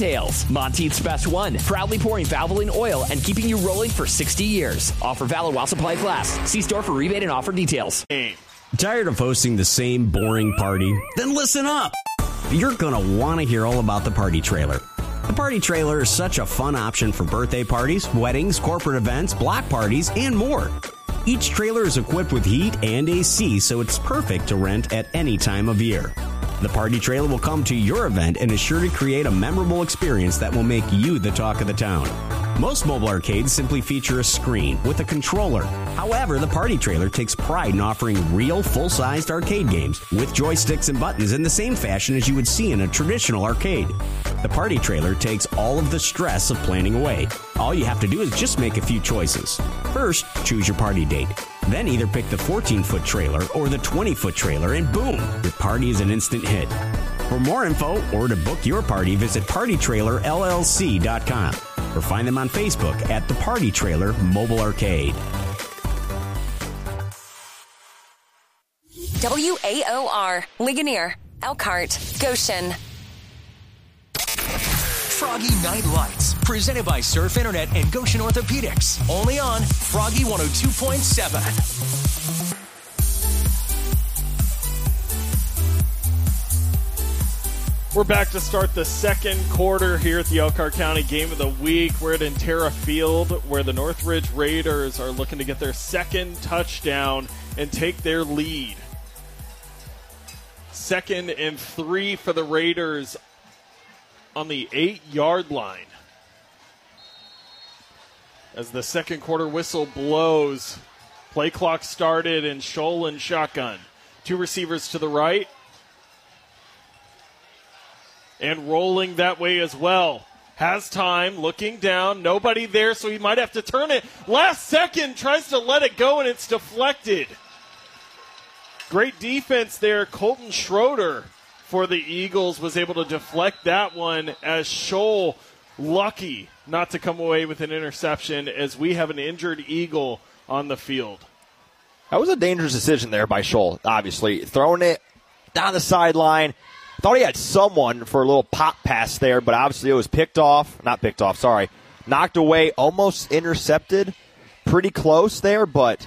Monteith's Best One, proudly pouring Valvoline oil and keeping you rolling for sixty years. Offer valid while supplies last. See store for rebate and offer details. Tired of hosting the same boring party? Then listen up. You're going to want to hear all about the Party Trailer. The Party Trailer is such a fun option for birthday parties, weddings, corporate events, block parties, and more. Each trailer is equipped with heat and A C, so it's perfect to rent at any time of year. The Party Trailer will come to your event and is sure to create a memorable experience that will make you the talk of the town. Most mobile arcades simply feature a screen with a controller. However, the Party Trailer takes pride in offering real full-sized arcade games with joysticks and buttons in the same fashion as you would see in a traditional arcade. The Party Trailer takes all of the stress of planning away. All you have to do is just make a few choices. First, choose your party date. Then either pick the fourteen-foot trailer or the twenty-foot trailer, and boom, your party is an instant hit. For more info or to book your party, visit party trailer L L C dot com or find them on Facebook at The Party Trailer Mobile Arcade. W A O R, Ligonier, Elkhart, Goshen. Froggy Night Lights, presented by Surf Internet and Goshen Orthopedics. Only on Froggy one oh two point seven. We're back to start the second quarter here at the Elkhart County Game of the Week. We're at Intera Field, where the Northridge Raiders are looking to get their second touchdown and take their lead. Second and three for the Raiders on the eight-yard line. As the second quarter whistle blows, play clock started, and Scholl in shotgun. Two receivers to the right. And rolling that way as well. Has time, looking down, nobody there, so he might have to turn it. Last second, tries to let it go, and it's deflected. Great defense there. Colton Schroeder for the Eagles was able to deflect that one, as Scholl lucky not to come away with an interception, as we have an injured Eagle on the field. That was a dangerous decision there by Scholl, obviously. Throwing it down the sideline. Thought he had someone for a little pop pass there, but obviously it was picked off. Not picked off, sorry. Knocked away, almost intercepted. Pretty close there, but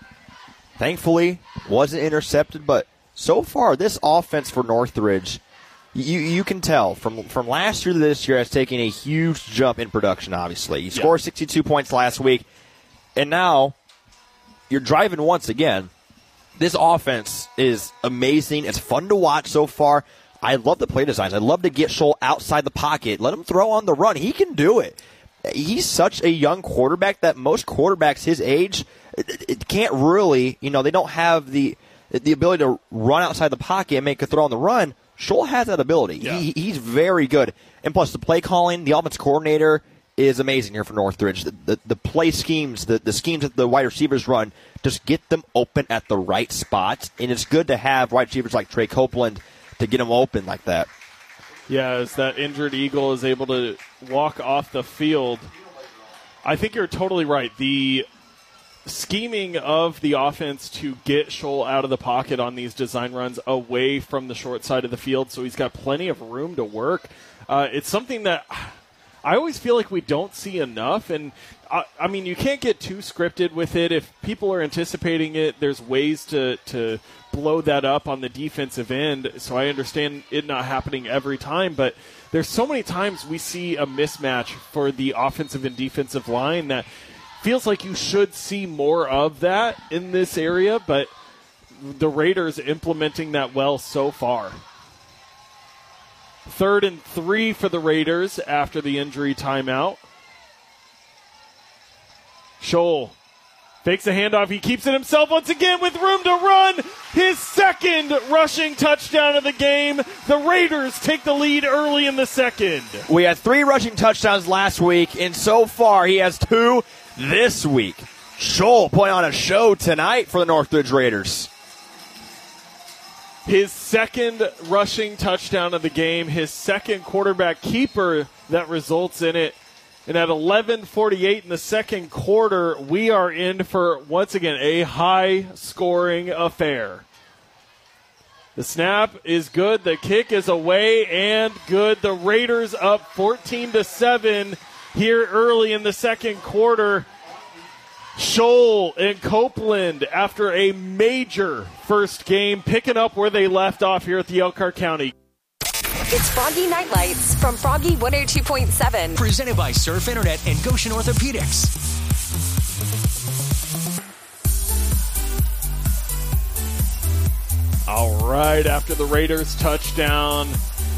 thankfully wasn't intercepted. But so far, this offense for Northridge, you you can tell from from last year to this year, has taken a huge jump in production, obviously. You scored sixty-two points last week, and now you're driving once again. This offense is amazing. It's fun to watch so far. I love the play designs. I love to get Scholl outside the pocket. Let him throw on the run. He can do it. He's such a young quarterback that most quarterbacks his age it, it can't really, you know, they don't have the the ability to run outside the pocket and make a throw on the run. Scholl has that ability. Yeah. He, he's very good. And plus the play calling, the offense coordinator is amazing here for Northridge. The, the, the play schemes, the, the schemes that the wide receivers run, just get them open at the right spots. And it's good to have wide receivers like Trey Copeland to get them open like that. Yeah, as that injured Eagle is able to walk off the field. I think you're totally right. The scheming of the offense to get Scholl out of the pocket on these design runs away from the short side of the field, so he's got plenty of room to work. Uh, it's something that I always feel like we don't see enough, and I, I mean, you can't get too scripted with it. If people are anticipating it, there's ways to, to blow that up on the defensive end, so I understand it not happening every time, but there's so many times we see a mismatch for the offensive and defensive line that feels like you should see more of that in this area, but the Raiders implementing that well so far. Third and three for the Raiders after the injury timeout. Scholl fakes a handoff. He keeps it himself once again with room to run. His second rushing touchdown of the game. The Raiders take the lead early in the second. We had three rushing touchdowns last week, and so far he has two this week. Scholl putting on a show tonight for the Northridge Raiders. His second rushing touchdown of the game, his second quarterback keeper that results in it. And at eleven forty-eight in the second quarter, we are in for, once again, a high-scoring affair. The snap is good. The kick is away and good. The Raiders up fourteen to seven here early in the second quarter. Scholl and Copeland, after a major first game, picking up where they left off here at the Elkhart County. It's Froggy Night Lights from Froggy one oh two point seven. Presented by Surf Internet and Goshen Orthopedics. All right, after the Raiders touchdown,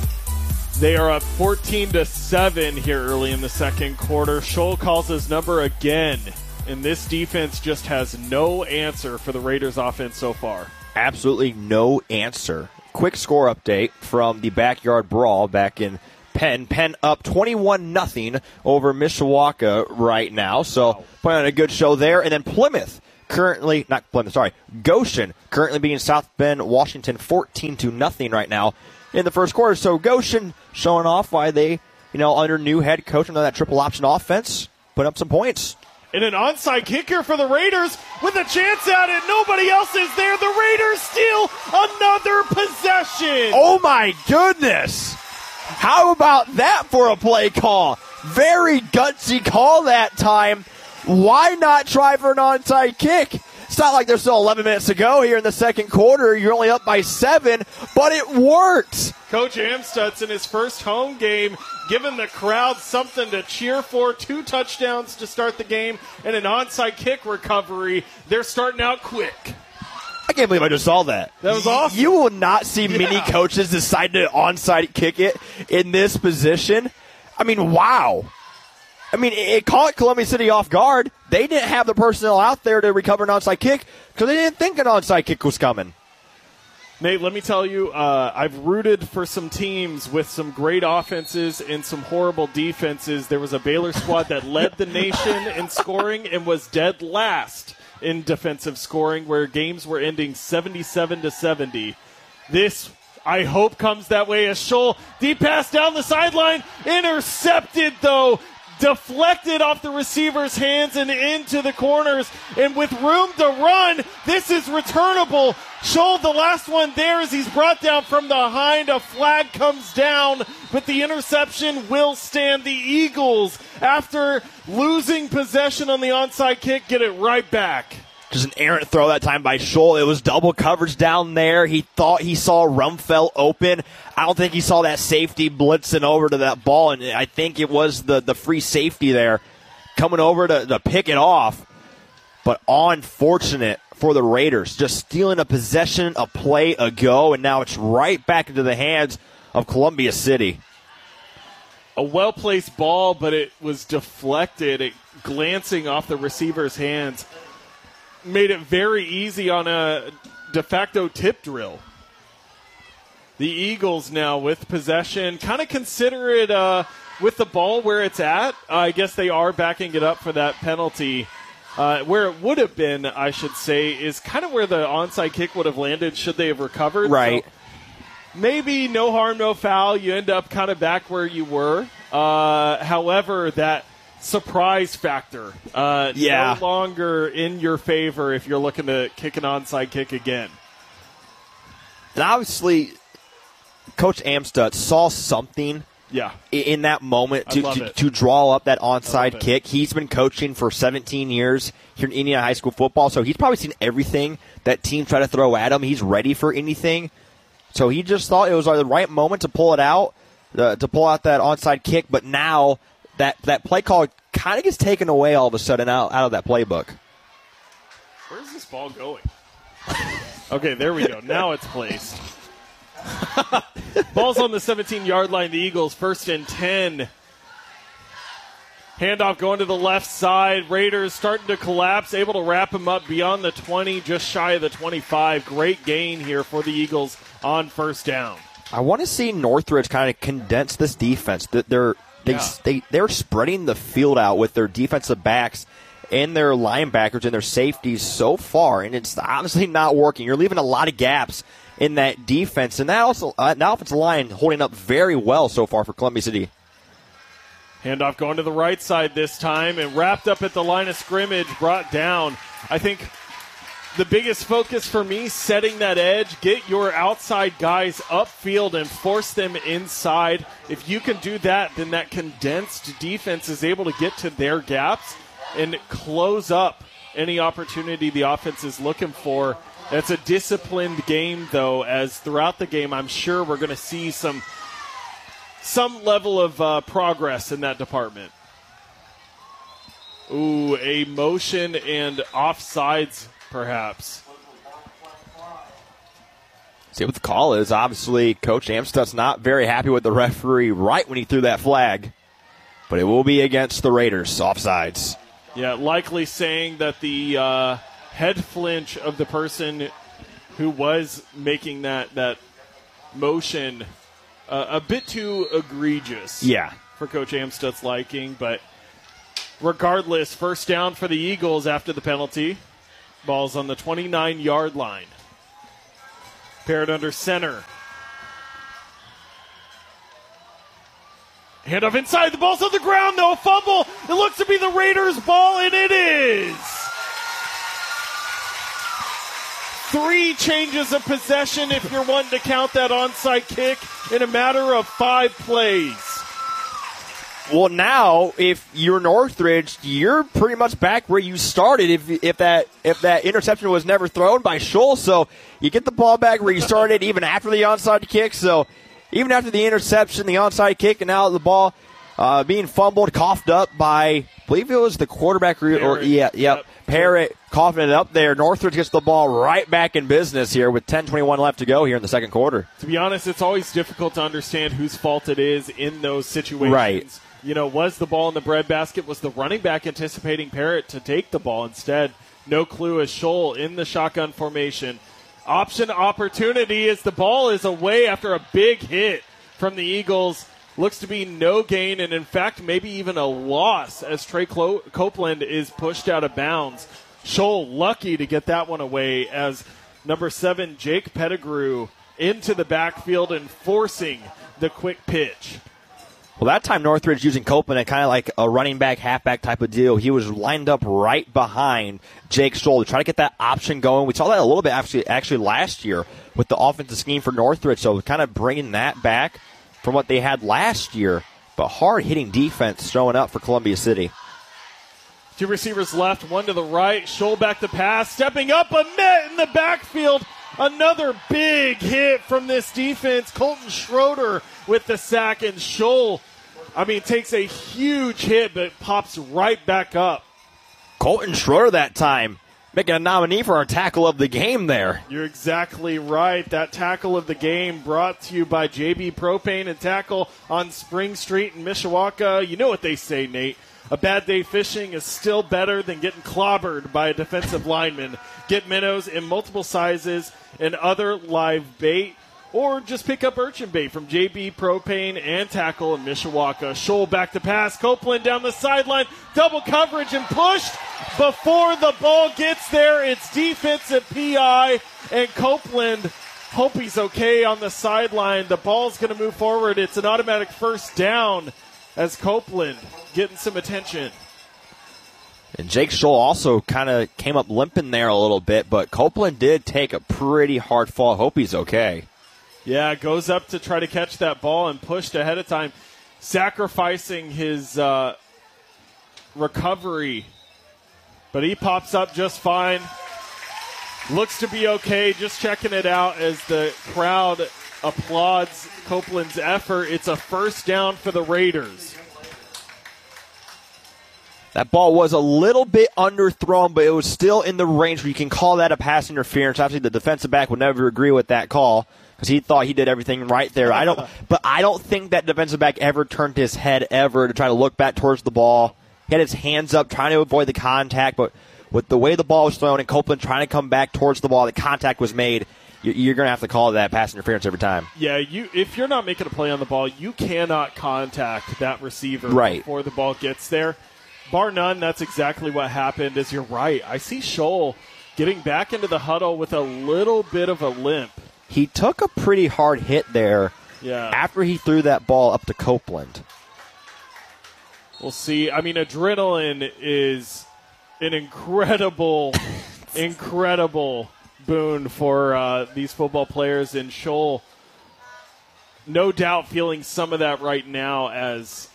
they are up fourteen to seven here early in the second quarter. Scholl calls his number again, and this defense just has no answer for the Raiders offense so far. Absolutely no answer. Quick score update from the backyard brawl back in Penn. Penn up twenty-one nothing over Mishawaka right now, so wow. Putting on a good show there. And then Plymouth currently, not Plymouth, sorry, Goshen currently beating South Bend, Washington fourteen to nothing right now in the first quarter. So Goshen showing off why they, you know, under new head coach under that triple option offense, put up some points. And an onside kicker for the Raiders with a chance at it. Nobody else is there. The Raiders steal another possession. Oh, my goodness. How about that for a play call? Very gutsy call that time. Why not try for an onside kick? It's not like there's still eleven minutes to go here in the second quarter. You're only up by seven, but it worked. Coach Amstutz in his first home game giving the crowd something to cheer for. Two touchdowns to start the game and an onside kick recovery. They're starting out quick. I can't believe I just saw that. That was awesome. You will not see yeah. many coaches decide to onside kick it in this position. I mean, wow. I mean, it caught Columbia City off guard. They didn't have the personnel out there to recover an onside kick because they didn't think an onside kick was coming. Nate, let me tell you, uh, I've rooted for some teams with some great offenses and some horrible defenses. There was a Baylor squad that led the nation in scoring and was dead last in defensive scoring, where games were ending seventy-seven to seventy. This, I hope, comes that way as Scholl deep pass down the sideline, intercepted though. Deflected off the receiver's hands and into the corners. And with room to run, this is returnable. Scholl, the last one there as he's brought down from behind. A flag comes down, but the interception will stand. The Eagles, after losing possession on the onside kick, get it right back. Just an errant throw that time by Scholl. It was double coverage down there. He thought he saw Rumfeld open. I don't think he saw that safety blitzing over to that ball, and I think it was the, the free safety there coming over to, to pick it off. But unfortunate for the Raiders, just stealing a possession, a play ago, and now it's right back into the hands of Columbia City. A well-placed ball, but it was deflected, it glancing off the receiver's hands. Made it very easy on a de facto tip drill. The Eagles now with possession. Kind of consider it uh, with the ball where it's at. Uh, I guess they are backing it up for that penalty. Uh, where it would have been, I should say, is kind of where the onside kick would have landed should they have recovered. Right. So maybe no harm, no foul. You end up kind of back where you were. Uh, however, that surprise factor uh, yeah. no longer in your favor if you're looking to kick an onside kick again. And obviously, Coach Amstutz saw something yeah. in that moment to, to, to draw up that onside kick. He's been coaching for seventeen years here in Indiana high school football, so he's probably seen everything that teams try to throw at him. He's ready for anything. So he just thought it was the right moment to pull it out, uh, to pull out that onside kick, but now that, that play call kind of gets taken away all of a sudden out, out of that playbook. Where's this ball going? Okay, there we go. Now it's placed. Ball's on the seventeen-yard line. The Eagles first and ten. Handoff going to the left side. Raiders starting to collapse, able to wrap him up beyond the twenty, just shy of the twenty-five. Great gain here for the Eagles on first down. I want to see Northridge kind of condense this defense. They're they yeah. they they're spreading the field out with their defensive backs and their linebackers and their safeties so far, and it's honestly not working. You're leaving a lot of gaps in that defense, and that also uh, the offensive line holding up very well so far for Columbia City. Handoff going to the right side this time and wrapped up at the line of scrimmage, brought down. I think the biggest focus for me, setting that edge, get your outside guys upfield and force them inside. If you can do that, then that condensed defense is able to get to their gaps and close up any opportunity the offense is looking for. It's a disciplined game, though, as throughout the game, I'm sure we're going to see some some level of uh, progress in that department. Ooh, a motion and offsides, perhaps. See what the call is. Obviously, Coach Amstut's not very happy with the referee right when he threw that flag, but it will be against the Raiders, offsides. Yeah, likely saying that the uh, head flinch of the person who was making that, that motion uh, a bit too egregious. Yeah. For Coach Amstut's liking, but regardless, first down for the Eagles after the penalty. Ball's on the twenty-nine-yard line. Parrott under center. Handoff inside. The ball's on the ground, though. Fumble. It looks to be the Raiders' ball, and it is. Three changes of possession if you're wanting to count that onside kick in a matter of five plays. Well, now, if you're Northridge, you're pretty much back where you started if if that if that interception was never thrown by Scholl. So you get the ball back where you started even after the onside kick. So even after the interception, the onside kick, and now the ball uh, being fumbled, coughed up by, I believe it was the quarterback. Or, or yeah, yep, yep. Parrott coughing it up there. Northridge gets the ball right back in business here with ten twenty-one left to go here in the second quarter. To be honest, it's always difficult to understand whose fault it is in those situations. Right. You know, was the ball in the breadbasket? Was the running back anticipating Parrott to take the ball? Instead, no clue as Scholl in the shotgun formation. Option opportunity as the ball is away after a big hit from the Eagles. Looks to be no gain, and in fact, maybe even a loss as Trey Clo- Copeland is pushed out of bounds. Scholl lucky to get that one away as number seven, Jake Pettigrew, into the backfield and forcing the quick pitch. Well, that time Northridge using Copeland at kind of like a running back, halfback type of deal. He was lined up right behind Jake Scholl to try to get that option going. We saw that a little bit actually, actually last year with the offensive scheme for Northridge, so kind of bringing that back from what they had last year. But hard-hitting defense showing up for Columbia City. Two receivers left, one to the right. Scholl back to pass, stepping up, a net in the backfield. Another big hit from this defense. Colton Schroeder with the sack, and Scholl, I mean, takes a huge hit, but pops right back up. Colton Schroeder that time making a nominee for our tackle of the game there. You're exactly right. That tackle of the game brought to you by J B Propane and Tackle on Spring Street in Mishawaka. You know what they say, Nate. A bad day fishing is still better than getting clobbered by a defensive lineman. Get minnows in multiple sizes and other live bait, or just pick up urchin bait from J B Propane and Tackle in Mishawaka. Scholl back to pass. Copeland down the sideline. Double coverage and pushed before the ball gets there. It's defensive P I, and Copeland hope he's okay on the sideline. The ball's going to move forward. It's an automatic first down as Copeland getting some attention. And Jake Scholl also kind of came up limping there a little bit, but Copeland did take a pretty hard fall. Hope he's okay. Yeah, goes up to try to catch that ball and pushed ahead of time, sacrificing his uh, recovery. But he pops up just fine. Looks to be okay, just checking it out as the crowd applauds Copeland's effort. It's a first down for the Raiders. That ball was a little bit underthrown, but it was still in the range where you can call that a pass interference. Obviously, the defensive back would never agree with that call because he thought he did everything right there. I don't, but I don't think that defensive back ever turned his head ever to try to look back towards the ball. He had his hands up trying to avoid the contact, but with the way the ball was thrown and Copeland trying to come back towards the ball, the contact was made. You're going to have to call that pass interference every time. Yeah, you if you're not making a play on the ball, you cannot contact that receiver right before the ball gets there. Bar none, that's exactly what happened, as you're right. I see Scholl getting back into the huddle with a little bit of a limp. He took a pretty hard hit there yeah. after he threw that ball up to Copeland. We'll see. I mean, adrenaline is an incredible incredible boon for uh, these football players. And Scholl, no doubt feeling some of that right now as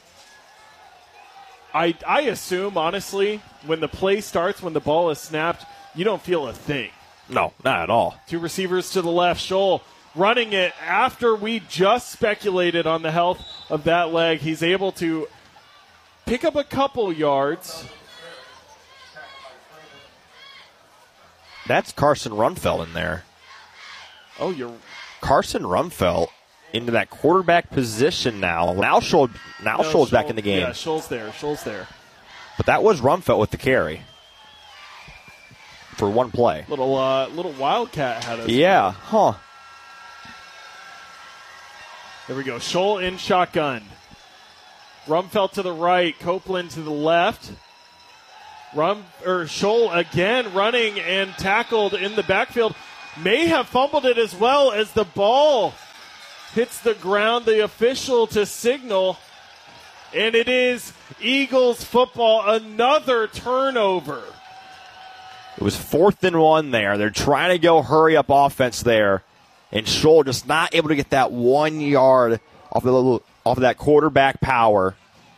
I, I assume, honestly, when the play starts, when the ball is snapped, you don't feel a thing. No, not at all. Two receivers to the left. Scholl running it after we just speculated on the health of that leg. He's able to pick up a couple yards. That's Carson Runfeld in there. Oh, you're Carson Runfeld into that quarterback position now. Now Scholl, now no, Scholl's Scholl, back in the game. Yeah, Scholl's there. Scholl's there. But that was Runfeld with the carry for one play. Little uh, little Wildcat had us. Yeah, huh. There we go. Scholl in shotgun. Rumfeld to the right. Copeland to the left. Rum or Scholl again running and tackled in the backfield. May have fumbled it as well as the ball hits the ground. The official to signal. And it is Eagles football. Another turnover. It was fourth and one there. They're trying to go hurry up offense there. And Scholl just not able to get that one yard off, the little, off of that quarterback power.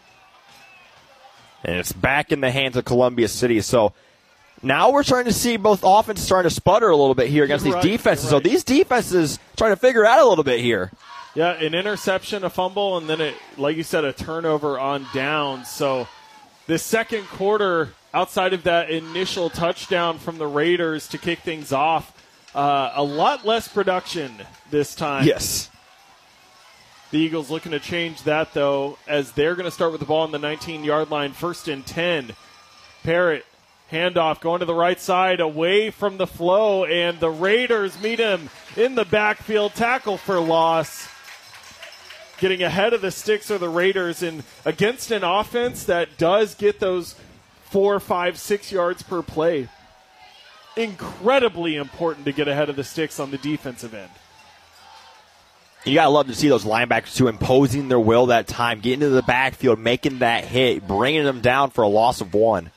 And it's back in the hands of Columbia City. So now we're starting to see both offenses starting to sputter a little bit here against You're these right, defenses. you're right. So these defenses trying to figure out a little bit here. Yeah, an interception, a fumble, and then, it, like you said, a turnover on downs. So the second quarter, outside of that initial touchdown from the Raiders to kick things off, uh, a lot less production this time. Yes. The Eagles looking to change that, though, as they're going to start with the ball on the nineteen-yard line, first and ten. Parrott, handoff, going to the right side, away from the flow, and the Raiders meet him in the backfield, tackle for loss. Getting ahead of the sticks are the Raiders, and against an offense that does get those four, five, six yards per play, incredibly important to get ahead of the sticks on the defensive end. You got to love to see those linebackers, too, imposing their will that time, getting into the backfield, making that hit, bringing them down for a loss of one.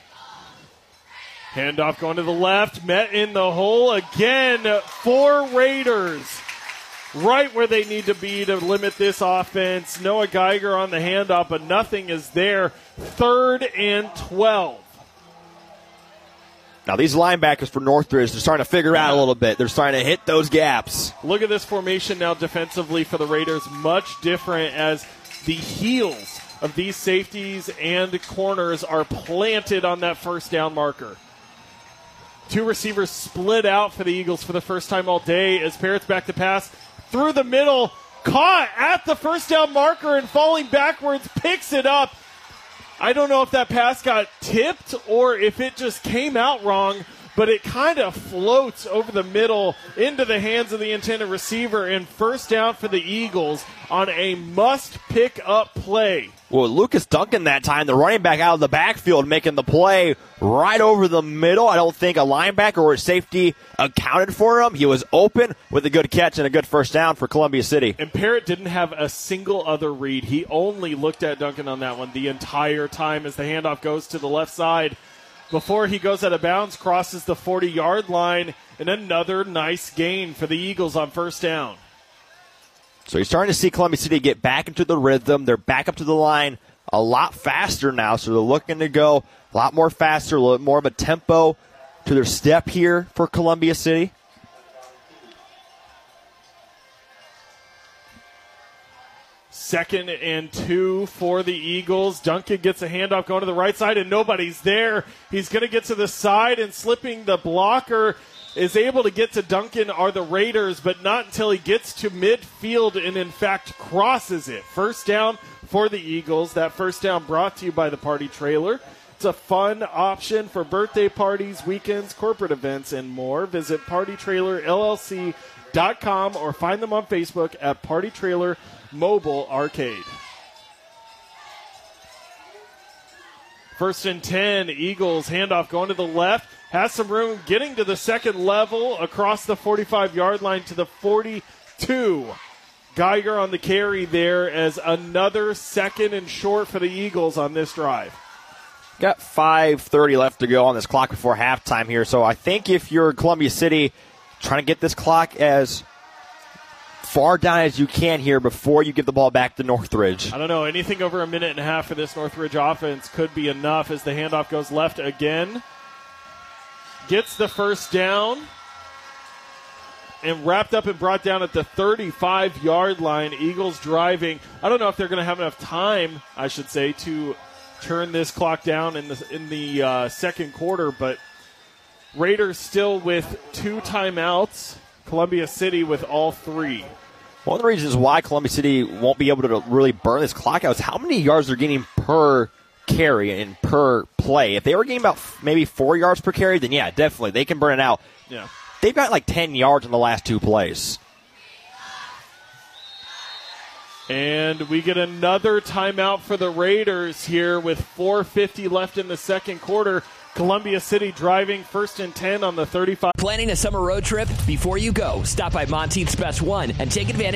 Handoff going to the left, met in the hole again. Four Raiders right where they need to be to limit this offense. Noah Geiger on the handoff, but nothing is there. Third and twelve. Now, these linebackers for Northridge, they're starting to figure out a little bit. They're starting to hit those gaps. Look at this formation now defensively for the Raiders. Much different as the heels of these safeties and corners are planted on that first down marker. Two receivers split out for the Eagles for the first time all day as Parrott's back to pass through the middle. Caught at the first down marker and falling backwards, picks it up. I don't know if that pass got tipped or if it just came out wrong, but it kind of floats over the middle into the hands of the intended receiver, and first down for the Eagles on a must-pick-up play. Well, Lucas Duncan that time, the running back out of the backfield, making the play right over the middle. I don't think a linebacker or a safety accounted for him. He was open with a good catch and a good first down for Columbia City. And Parrott didn't have a single other read. He only looked at Duncan on that one the entire time as the handoff goes to the left side. Before he goes out of bounds, crosses the forty-yard line, and another nice gain for the Eagles on first down. So you're starting to see Columbia City get back into the rhythm. They're back up to the line a lot faster now, so they're looking to go a lot more faster, a little more of a tempo to their step here for Columbia City. Second and two for the Eagles. Duncan gets a handoff going to the right side, and nobody's there. He's going to get to the side, and slipping the blocker is able to get to Duncan are the Raiders, but not until he gets to midfield and, in fact, crosses it. First down for the Eagles. That first down brought to you by the Party Trailer. It's a fun option for birthday parties, weekends, corporate events, and more. Visit party trailer L L C dot com or find them on Facebook at Party Trailer Mobile Arcade. First and ten, Eagles handoff going to the left. Has some room getting to the second level across the forty-five-yard line to the forty-two. Geiger on the carry there as another second and short for the Eagles on this drive. Got five thirty left to go on this clock before halftime here. So I think if you're Columbia City, trying to get this clock as far down as you can here before you give the ball back to Northridge. I don't know. Anything over a minute and a half for this Northridge offense could be enough as the handoff goes left again. Gets the first down. And wrapped up and brought down at the thirty-five-yard line. Eagles driving. I don't know if they're going to have enough time, I should say, to turn this clock down in the in the uh, second quarter. But Raiders still with two timeouts. Columbia City with all three. One of the reasons why Columbia City won't be able to really burn this clock out is how many yards they're getting per carry and per play. If they were getting about maybe four yards per carry, then yeah, definitely. They can burn it out. Yeah. They've got like ten yards in the last two plays. And we get another timeout for the Raiders here with four fifty left in the second quarter. Columbia City driving first and ten on the thirty-five. Planning a summer road trip? Before you go, stop by Monteith's Best One and take advantage